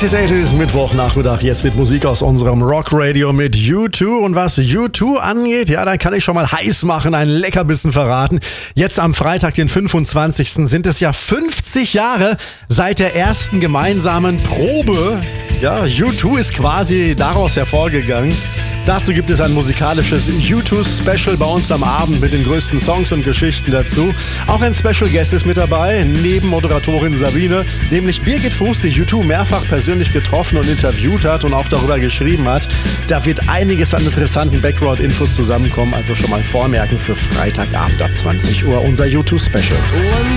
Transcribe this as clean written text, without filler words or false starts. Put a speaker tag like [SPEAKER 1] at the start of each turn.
[SPEAKER 1] 80s, Mittwochnachmittag, jetzt mit Musik aus unserem Rockradio mit U2. Und was U2 angeht, ja, da kann ich schon mal heiß machen, einen Leckerbissen verraten. Jetzt am Freitag, den 25. sind es ja 50 Jahre seit der ersten gemeinsamen Probe. Ja, U2 ist quasi daraus hervorgegangen. Dazu gibt es ein musikalisches U2-Special bei uns am Abend mit den größten Songs und Geschichten dazu. Auch ein Special Guest ist mit dabei, neben Moderatorin Sabine, nämlich Birgit Fuß, die U2 mehrfach persönlich getroffen und interviewt hat und auch darüber geschrieben hat. Da wird einiges an interessanten Background-Infos zusammenkommen, also schon mal vormerken für Freitagabend ab 20 Uhr unser U2-Special.